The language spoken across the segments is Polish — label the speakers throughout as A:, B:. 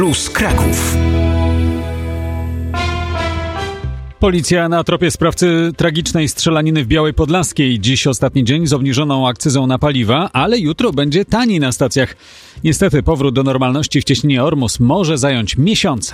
A: Plus Kraków.
B: Policja na tropie sprawcy tragicznej strzelaniny w Białej Podlaskiej. Dziś ostatni dzień z obniżoną akcyzą na paliwa, ale jutro będzie taniej na stacjach. Niestety powrót do normalności w cieśninie Ormus może zająć miesiące.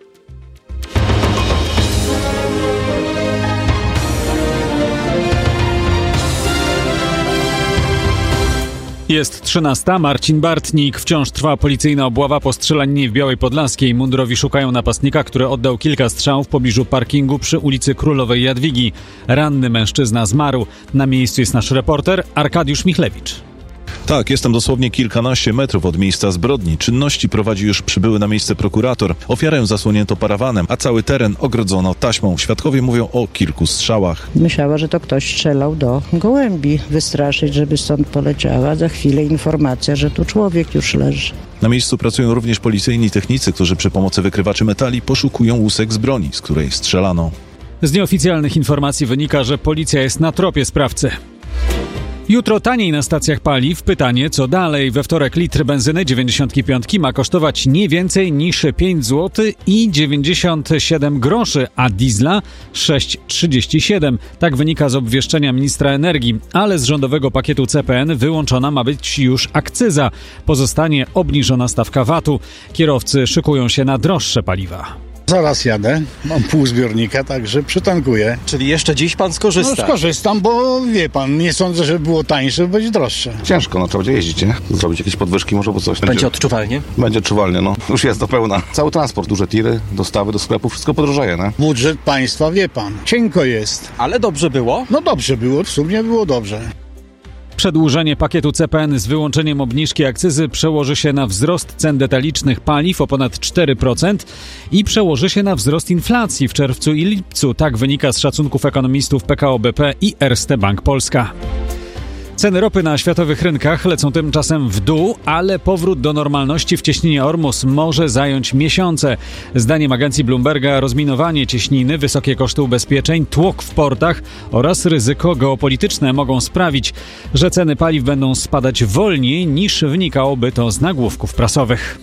B: Jest 13. Marcin Bartnik. Wciąż trwa policyjna obława po strzelaninie w Białej Podlaskiej. Mundurowi szukają napastnika, który oddał kilka strzałów w pobliżu parkingu przy ulicy Królowej Jadwigi. Ranny mężczyzna zmarł. Na miejscu jest nasz reporter Arkadiusz Michlewicz.
C: Tak, jestem dosłownie kilkanaście metrów od miejsca zbrodni. Czynności prowadzi już przybyły na miejsce prokurator. Ofiarę zasłonięto parawanem, a cały teren ogrodzono taśmą. Świadkowie mówią o kilku strzałach.
D: Myślała, że to ktoś strzelał do gołębi, wystraszyć, żeby stąd poleciała. Za chwilę informacja, że tu człowiek już leży.
C: Na miejscu pracują również policyjni technicy, którzy przy pomocy wykrywaczy metali poszukują łusek z broni, z której strzelano.
B: Z nieoficjalnych informacji wynika, że policja jest na tropie sprawcy. Jutro taniej na stacjach paliw. Pytanie, co dalej? We wtorek litr benzyny 95 ma kosztować nie więcej niż 5 zł i 97 groszy, a diesla 6,37. Tak wynika z obwieszczenia ministra energii, ale z rządowego pakietu CPN wyłączona ma być już akcyza. Pozostanie obniżona stawka VAT-u. Kierowcy szykują się na droższe paliwa.
E: Zaraz jadę, mam pół zbiornika, także przytankuję.
F: Czyli jeszcze dziś pan skorzysta?
E: No skorzystam, bo wie pan, nie sądzę, że było tańsze, że będzie droższe.
G: Ciężko, no trzeba będzie jeździć, nie? Zrobić jakieś podwyżki może, bo coś.
F: Będzie odczuwalnie?
G: Będzie odczuwalnie, no. Już jest do pełna. Cały transport, duże tiry, dostawy do sklepu, wszystko podrożeje, nie?
E: Budżet państwa, wie pan, cienko jest.
F: Ale dobrze było?
E: No dobrze było, w sumie było dobrze.
B: Przedłużenie pakietu CPN z wyłączeniem obniżki akcyzy przełoży się na wzrost cen detalicznych paliw o ponad 4% i przełoży się na wzrost inflacji w czerwcu i lipcu. Tak wynika z szacunków ekonomistów PKO BP i Erste Bank Polska. Ceny ropy na światowych rynkach lecą tymczasem w dół, ale powrót do normalności w cieśninie Ormus może zająć miesiące. Zdaniem agencji Bloomberga rozminowanie cieśniny, wysokie koszty ubezpieczeń, tłok w portach oraz ryzyko geopolityczne mogą sprawić, że ceny paliw będą spadać wolniej niż wynikałoby to z nagłówków prasowych.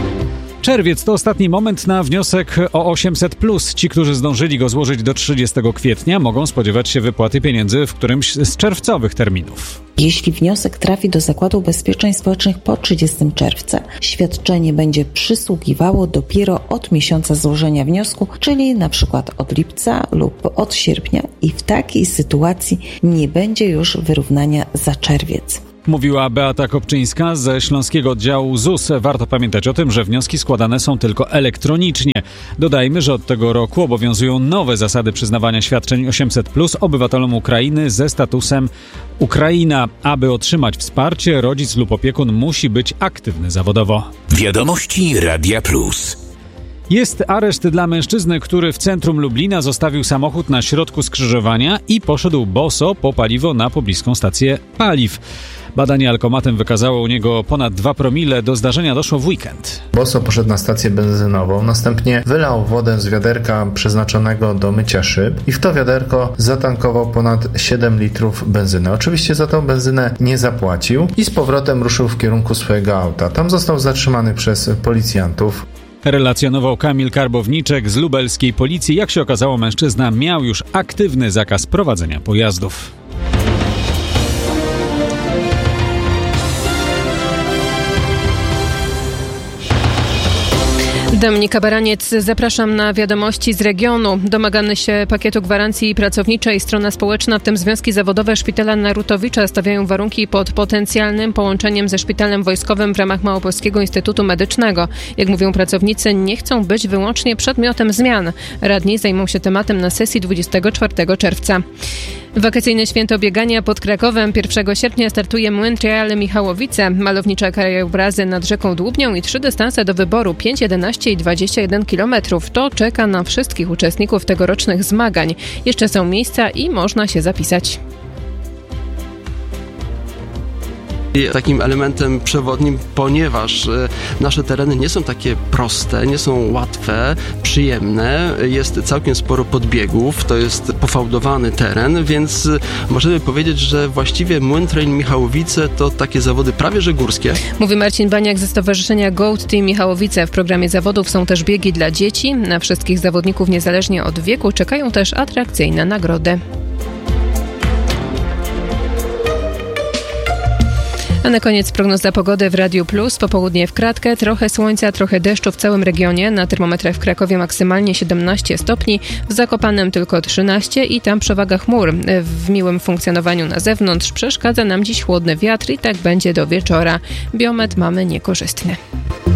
B: Czerwiec to ostatni moment na wniosek o 800+. Ci, którzy zdążyli go złożyć do 30 kwietnia, mogą spodziewać się wypłaty pieniędzy w którymś z czerwcowych terminów.
H: Jeśli wniosek trafi do Zakładu Ubezpieczeń Społecznych po 30 czerwca, świadczenie będzie przysługiwało dopiero od miesiąca złożenia wniosku, czyli na przykład od lipca lub od sierpnia i w takiej sytuacji nie będzie już wyrównania za czerwiec.
B: Mówiła Beata Kopczyńska ze Śląskiego Oddziału ZUS. Warto pamiętać o tym, że wnioski składane są tylko elektronicznie. Dodajmy, że od tego roku obowiązują nowe zasady przyznawania świadczeń 800+ obywatelom Ukrainy ze statusem Ukraina. Aby otrzymać wsparcie, rodzic lub opiekun musi być aktywny zawodowo.
A: Wiadomości Radia Plus.
B: Jest areszt dla mężczyzny, który w centrum Lublina zostawił samochód na środku skrzyżowania i poszedł boso po paliwo na pobliską stację paliw. Badanie alkomatem wykazało u niego ponad 2 promile. Do zdarzenia doszło w weekend.
I: Boso poszedł na stację benzynową, następnie wylał wodę z wiaderka przeznaczonego do mycia szyb i w to wiaderko zatankował ponad 7 litrów benzyny. Oczywiście za tą benzynę nie zapłacił i z powrotem ruszył w kierunku swojego auta. Tam został zatrzymany przez policjantów.
B: Relacjonował Kamil Karbowniczek z lubelskiej policji. Jak się okazało, mężczyzna miał już aktywny zakaz prowadzenia pojazdów.
J: Dominika Baraniec, zapraszam na wiadomości z regionu. Domagamy się pakietu gwarancji pracowniczej. Strona społeczna, w tym związki zawodowe Szpitala Narutowicza, stawiają warunki pod potencjalnym połączeniem ze szpitalem wojskowym w ramach Małopolskiego Instytutu Medycznego. Jak mówią pracownicy, nie chcą być wyłącznie przedmiotem zmian. Radni zajmą się tematem na sesji 24 czerwca. Wakacyjne święto biegania pod Krakowem. 1 sierpnia startuje Młyn Trial Michałowice, malownicze krajobrazy nad rzeką Dłubnią i 3 dystanse do wyboru 5, 11 i 21 km. To czeka na wszystkich uczestników tegorocznych zmagań. Jeszcze są miejsca i można się zapisać.
K: takim elementem przewodnim, ponieważ nasze tereny nie są takie proste, nie są łatwe, przyjemne. Jest całkiem sporo podbiegów, to jest pofałdowany teren, więc możemy powiedzieć, że właściwie Młyn Trail Michałowice to takie zawody prawie że górskie.
J: Mówi Marcin Baniak ze Stowarzyszenia Goat Team Michałowice. W programie zawodów są też biegi dla dzieci. Na wszystkich zawodników niezależnie od wieku czekają też atrakcyjne nagrody. A na koniec prognoza pogody w Radiu Plus. Popołudnie w kratkę, trochę słońca, trochę deszczu w całym regionie. Na termometrach w Krakowie maksymalnie 17 stopni, w Zakopanem tylko 13 i tam przewaga chmur. W miłym funkcjonowaniu na zewnątrz przeszkadza nam dziś chłodny wiatr i tak będzie do wieczora. Biometr mamy niekorzystny.